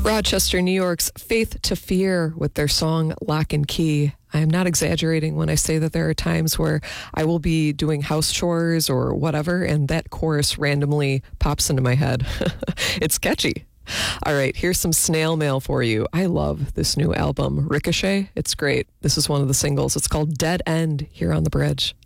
Rochester, New York's Faith to Fear with their song Lock and Key. I am not exaggerating when I say that there are times where I will be doing house chores or whatever, and that chorus randomly pops into my head. It's catchy. All right, here's some snail mail for you. I love this new album, Ricochet. It's great. This is one of the singles. It's called Dead End here on The Bridge.